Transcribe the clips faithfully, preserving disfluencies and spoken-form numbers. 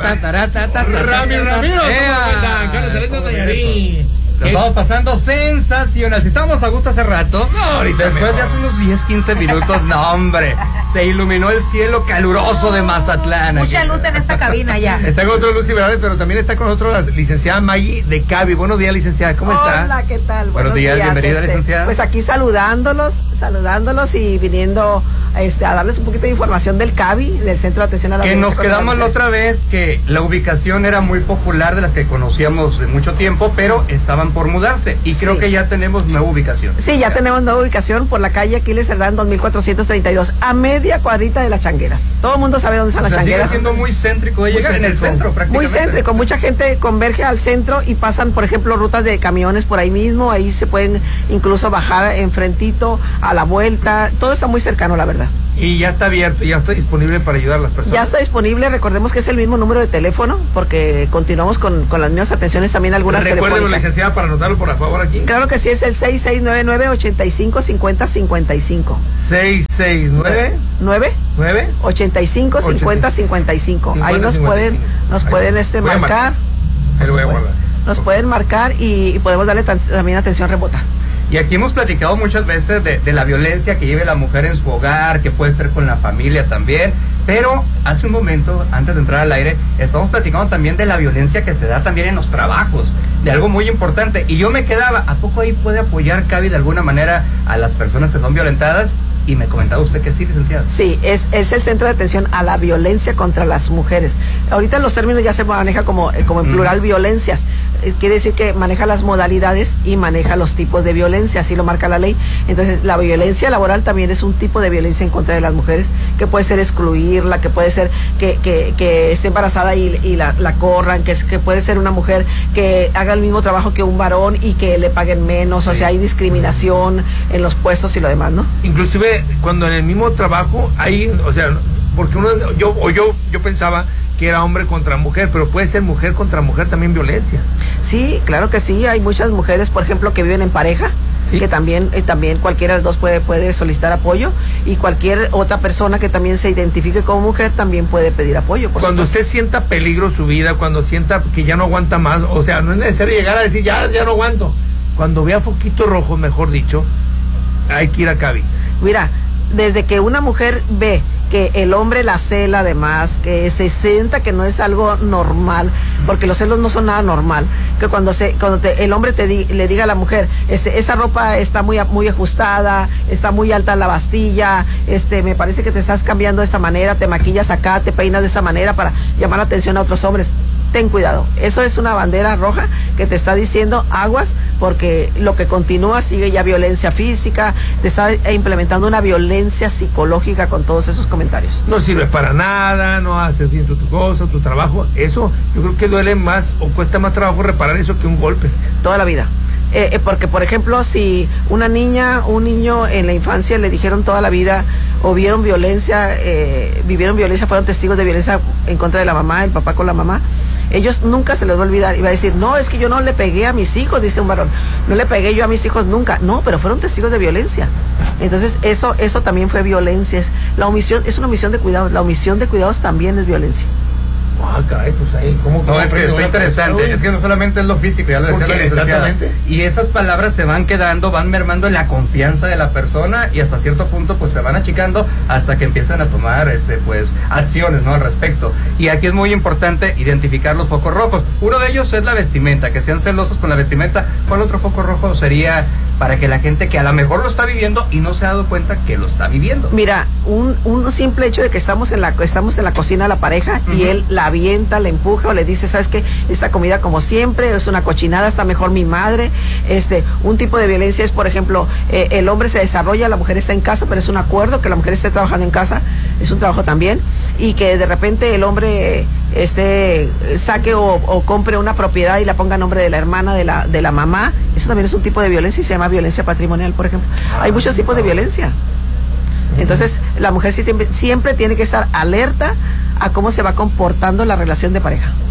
Ramiro, Ramiro, Carlos Alberto Tallarín. Estamos pasando sensacional. Si estábamos a gusto hace rato, no, ahorita después de hace unos diez, quince minutos, no hombre, se iluminó el cielo caluroso de Mazatlán. Mucha luz en esta cabina ya. Está con nosotros Lucy Verades, pero también está con nosotros la licenciada Maggie de Cavi. Buenos días, licenciada, ¿cómo está? Hola, ¿qué tal? Buenos, Buenos días, días, bienvenida, este, licenciada. Pues aquí saludándolos, saludándolos y viniendo este, a darles un poquito de información del Cavi, del Centro de Atención a la Que Violencia nos contra quedamos las la Mujeres. otra vez que la ubicación era muy popular, de las que conocíamos de mucho tiempo, pero estaban por mudarse. Y creo Sí. que ya tenemos nueva ubicación. Sí, ya tenemos nueva ubicación por la calle Aquiles Cerdán dos mil cuatrocientos treinta y dos, a media cuadrita de las Changueras. Todo el mundo sabe dónde están O las sea, sigue Changueras. siendo muy céntrico de Muy llegar en el céntrico. centro, prácticamente. Muy céntrico, mucha gente converge al centro y pasan, por ejemplo, rutas de camiones por ahí mismo, ahí se pueden incluso bajar enfrentito, a la vuelta, todo está muy cercano, la verdad. Y ya está abierto, ya está disponible para ayudar a las personas. Ya está disponible, recordemos que es el mismo número de teléfono, porque continuamos con, con las mismas atenciones, también algunas Recuérdenlo, telefónicas. licenciada, para anotarlo por favor aquí. Claro que sí, es el seis seis nueve nueve, ocho cinco cinco cero, cinco cinco. seis seis nueve nueve nueve ochenta y cinco cincuenta cincuenta y cinco. Ahí nos pueden, nos Ahí. pueden este Voy a marcar. Ahí lo voy a Por supuesto. guardar. Nos pueden marcar y, y podemos darle tan- también atención remota. Y aquí hemos platicado muchas veces de, de la violencia que lleve la mujer en su hogar, que puede ser con la familia también, pero hace un momento, antes de entrar al aire, estamos platicando también de la violencia que se da también en los trabajos, de algo muy importante, y yo me quedaba, ¿a poco ahí puede apoyar Cavi de alguna manera a las personas que son violentadas? Y me comentaba usted que sí, licenciada. Sí, es, es el centro de atención a la violencia contra las mujeres. Ahorita los términos ya se maneja como, eh, como en plural Mm. violencias. Eh, quiere decir que maneja las modalidades y maneja los tipos de violencia, así lo marca la ley. Entonces, la violencia laboral también es un tipo de violencia en contra de las mujeres, que puede ser excluirla, que puede ser que, que, que esté embarazada y, y la, la corran, que, es, que puede ser una mujer que haga el mismo trabajo que un varón y que le paguen menos. O sea, hay discriminación en los puestos y lo demás, ¿no? Inclusive cuando en el mismo trabajo hay, o sea, porque uno, yo, o yo, yo pensaba que era hombre contra mujer, pero puede ser mujer contra mujer también violencia. Sí, claro que sí. Hay muchas mujeres, por ejemplo, que viven en pareja, Sí. que también eh, también cualquiera de los dos puede puede solicitar apoyo, y cualquier otra persona que también se identifique como mujer también puede pedir apoyo. Por Cuando supuesto. usted sienta peligro su vida, cuando sienta que ya no aguanta más, o sea, no es necesario llegar a decir ya, ya no aguanto. Cuando vea foquito rojo, mejor dicho, hay que ir a Cavi. Mira, desde que una mujer ve que el hombre la cela, además, que se sienta que no es algo normal, porque los celos no son nada normal, que cuando se cuando te, el hombre te di, le diga a la mujer, este esa ropa está muy muy ajustada, está muy alta la bastilla, este me parece que te estás cambiando de esta manera, te maquillas acá, te peinas de esta manera para llamar la atención a otros hombres. Ten cuidado, eso es una bandera roja que te está diciendo aguas, porque lo que continúa sigue ya violencia física, te está implementando una violencia psicológica con todos esos comentarios. No sirves para nada, no haces bien tu, tu cosa, tu trabajo. Eso yo creo que duele más o cuesta más trabajo reparar eso que un golpe. Toda la vida. Eh, eh, porque, por ejemplo, si una niña, un niño en la infancia le dijeron toda la vida o vieron violencia, eh, vivieron violencia, fueron testigos de violencia en contra de la mamá, el papá con la mamá, ellos nunca se les va a olvidar. Y va a decir, no, es que yo no le pegué a mis hijos, dice un varón, no le pegué yo a mis hijos nunca. No, pero fueron testigos de violencia. Entonces, eso eso también fue violencia. Es, la omisión es una omisión de cuidados. La omisión de cuidados también es violencia. Ah, caray, pues ahí, ¿cómo? No, es que está interesante, es que no solamente es lo físico, ya lo decía la licenciada. Exactamente. Y esas palabras se van quedando, van mermando en la confianza de la persona y hasta cierto punto pues se van achicando hasta que empiezan a tomar este pues acciones, ¿no?, al respecto. Y aquí es muy importante identificar los focos rojos. Uno de ellos es la vestimenta, que sean celosos con la vestimenta. ¿Cuál otro foco rojo sería para que la gente que a lo mejor lo está viviendo y no se ha dado cuenta que lo está viviendo? Mira, un, un simple hecho de que estamos en la estamos en la cocina la pareja, uh-huh, y él la avienta, la empuja o le dice, ¿sabes qué? Esta comida como siempre es una cochinada, está mejor mi madre. Este, un tipo de violencia es, por ejemplo, eh, el hombre se desarrolla, la mujer está en casa, pero es un acuerdo que la mujer esté trabajando en casa, es un trabajo también, y que de repente el hombre este saque o, o compre una propiedad y la ponga a nombre de la hermana, de la de la mamá. Eso también es un tipo de violencia y se llama violencia patrimonial, por ejemplo. Hay muchos tipos de violencia. Entonces, la mujer siempre, siempre tiene que estar alerta a cómo se va comportando la relación de pareja.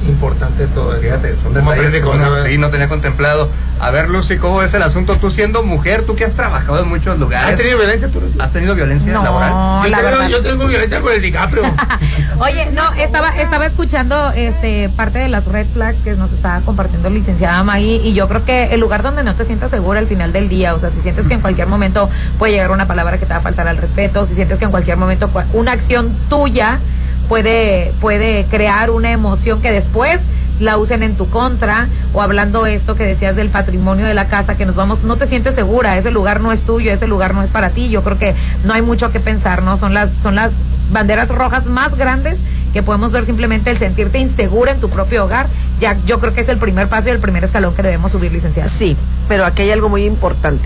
importante todo eso. Fíjate, son detalles que uno, sí, no tenía contemplado. A ver, Lucy, ¿cómo es el asunto? Tú siendo mujer, tú que has trabajado en muchos lugares. ¿Has tenido violencia tú, Lucy? ¿Has tenido violencia no, laboral? Yo, la tengo, verdad. yo tengo violencia con el DiCaprio. Oye, no, estaba estaba escuchando este parte de las red flags que nos estaba compartiendo la licenciada Maggie, y yo creo que el lugar donde no te sientas segura al final del día, o sea, si sientes que en cualquier momento puede llegar una palabra que te va a faltar al respeto, si sientes que en cualquier momento una acción tuya puede puede crear una emoción que después la usen en tu contra, o hablando esto que decías del patrimonio de la casa, que nos vamos, no te sientes segura, ese lugar no es tuyo, ese lugar no es para ti. Yo creo que no hay mucho que pensar, ¿no? Son las son las banderas rojas más grandes que podemos ver. Simplemente el sentirte insegura en tu propio hogar, ya yo creo que es el primer paso y el primer escalón que debemos subir, licenciada. Sí, pero aquí hay algo muy importante.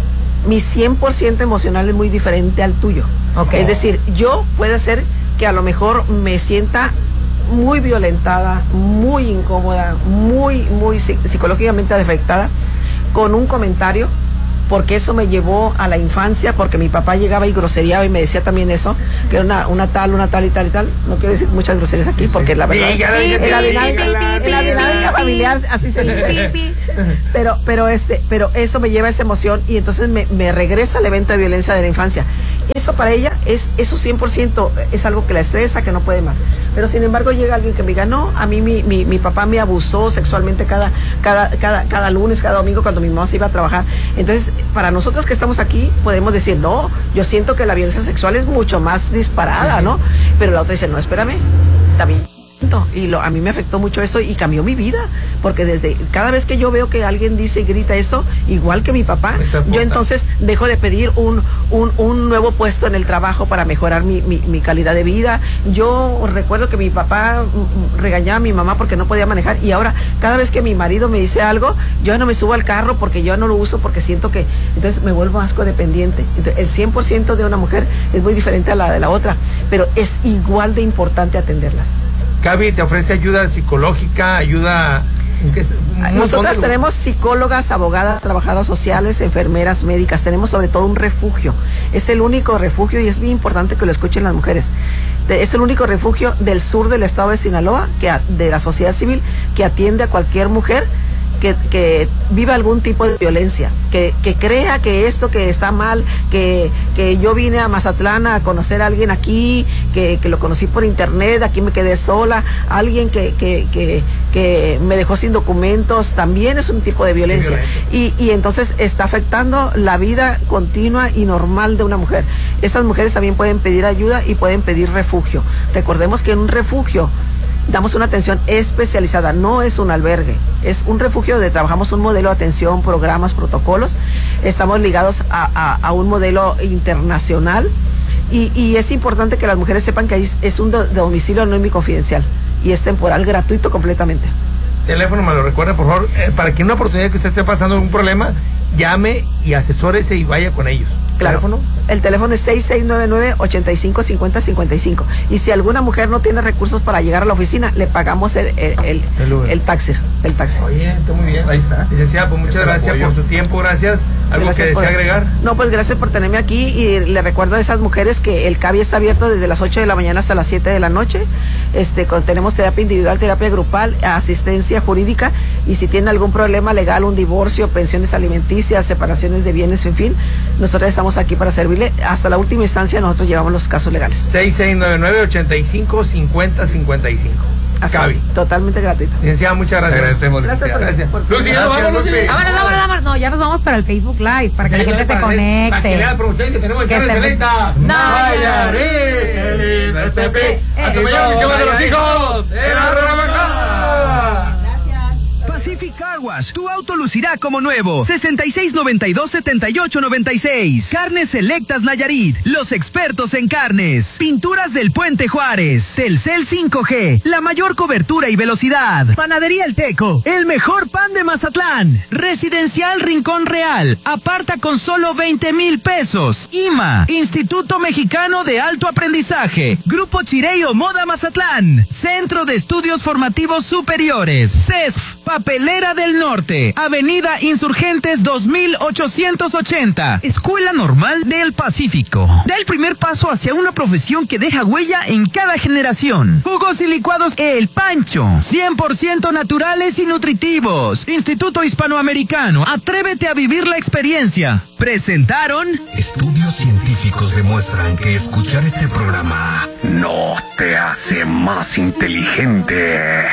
Mi cien por ciento emocional es muy diferente al tuyo. Okay. Es decir, yo puede ser que a lo mejor me sienta muy violentada, muy incómoda, muy, muy psicológicamente afectada con un comentario, porque eso me llevó a la infancia, porque mi papá llegaba y grosereaba y me decía también eso, que era una, una tal, una tal y tal y tal. No quiero decir muchas groserías aquí, porque la verdad, Dígala, en la dígala, dinámica, dígala, en la dinámica familiar así se dice. Pero, pero este, pero eso me lleva a esa emoción, y entonces me, me regresa al evento de violencia de la infancia. Eso para ella es, eso cien por ciento es algo que la estresa, que no puede más. Pero sin embargo llega alguien que me diga, no, a mí mi, mi, mi papá me abusó sexualmente cada, cada, cada, cada lunes, cada domingo cuando mi mamá se iba a trabajar. Entonces, para nosotros que estamos aquí, podemos decir, no, yo siento que la violencia sexual es mucho más disparada, ¿no? Pero la otra dice, no, espérame, también. Y lo, a mí me afectó mucho eso y cambió mi vida, porque desde cada vez que yo veo que alguien dice y grita eso, igual que mi papá, yo entonces dejo de pedir un, un, un nuevo puesto en el trabajo para mejorar mi, mi, mi calidad de vida. Yo recuerdo que mi papá regañaba a mi mamá porque no podía manejar, y ahora cada vez que mi marido me dice algo, yo no me subo al carro porque yo no lo uso, porque siento que entonces me vuelvo más codependiente. Entonces, el cien por ciento de una mujer es muy diferente a la de la otra, pero es igual de importante atenderlas. Gaby te ofrece ayuda psicológica, ayuda... Nosotras tenemos psicólogas, abogadas, trabajadoras sociales, enfermeras, médicas. Tenemos sobre todo un refugio. Es el único refugio, y es bien importante que lo escuchen las mujeres. Es el único refugio del sur del estado de Sinaloa, que de la sociedad civil, que atiende a cualquier mujer que, que viva algún tipo de violencia, que, que crea que esto que está mal, que, que yo vine a Mazatlán a conocer a alguien aquí, que, que lo conocí por internet, aquí me quedé sola, alguien que, que, que, que me dejó sin documentos, también es un tipo de violencia. Y, y entonces está afectando la vida continua y normal de una mujer. Estas mujeres también pueden pedir ayuda y pueden pedir refugio. Recordemos que en un refugio damos una atención especializada, no es un albergue, es un refugio donde trabajamos un modelo de atención, programas, protocolos. Estamos ligados a, a, a un modelo internacional, y, y es importante que las mujeres sepan que ahí es un do, de domicilio no muy confidencial, y es temporal, gratuito completamente. Teléfono, me lo recuerda, por favor, eh, para que en una oportunidad que usted esté pasando algún problema, llame y asesórese y vaya con ellos. Claro. ¿Teléfono? El teléfono es seis seis nueve nueve, ocho cinco cinco cero cinco cinco. Y si alguna mujer no tiene recursos para llegar a la oficina, le pagamos el, el, el, el, el taxi. El taxi. Oye, está muy bien. Ahí está. Licenciada, pues muchas Este gracias apoyo. por su tiempo, gracias. ¿Algo Gracias que por- desea agregar? No, pues gracias por tenerme aquí, y le recuerdo a esas mujeres que el C A B I está abierto desde las ocho de la mañana hasta las siete de la noche. Este, con, tenemos terapia individual, terapia grupal, asistencia jurídica, y si tienen algún problema legal, un divorcio, pensiones alimenticias, separaciones de bienes, en fin, nosotros estamos aquí para servirle. Hasta la última instancia nosotros llevamos los casos legales. seis seis nueve nueve, ocho cinco, cinco cero cinco cinco. Así Gaby. es, totalmente gratuito. Licenciada, muchas Te gracias. agradecemos, Gracias por- licenciada. por- Lucy, ya nos Gracias, vamos, Lucy. Lucy. Vámonos, vámonos, vámonos. No, ya nos vamos para el Facebook Live, para que la Sí, gente se para- conecte. Para que lea la promoción que tenemos en Que Carne se- Selecta. Nayarit, qué lindo es Pepe. Eh, A tu eh. mayor bendición de los hijos de la Ramacá. Pacific Car Wash, tu auto lucirá como nuevo. sesenta y seis noventa y dos, setenta y ocho noventa y seis. Carnes Selectas Nayarit, los expertos en carnes. Pinturas del Puente Juárez. Telcel cinco G, la mayor cobertura y velocidad. Panadería El Teco, el mejor pan de Mazatlán. Residencial Rincón Real, aparta con solo veinte mil pesos. I M A, Instituto Mexicano de Alto Aprendizaje. Grupo Chirey o Moda Mazatlán. Centro de Estudios Formativos Superiores. C E S F. Papelera del Norte, Avenida Insurgentes dos mil ochocientos ochenta, Escuela Normal del Pacífico. Da el primer paso hacia una profesión que deja huella en cada generación. Jugos y licuados El Pancho, cien por ciento naturales y nutritivos. Instituto Hispanoamericano, atrévete a vivir la experiencia. Presentaron... Estudios científicos demuestran que escuchar este programa no te hace más inteligente.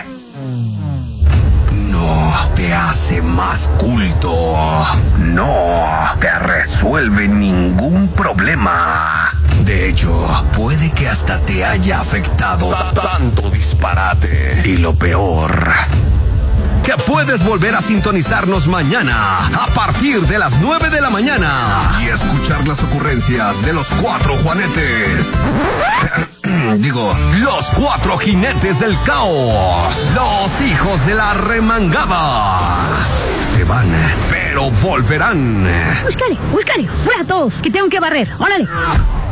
No te hace más culto. No te resuelve ningún problema. De hecho, puede que hasta te haya afectado tanto disparate. Y lo peor, que puedes volver a sintonizarnos mañana a partir de las nueve de la mañana y escuchar las ocurrencias de los cuatro Juanetes. Digo, los cuatro jinetes del caos, los hijos de la remangada. Se van, pero volverán. Búscale, búscale, fuera todos, que tengo que barrer, órale.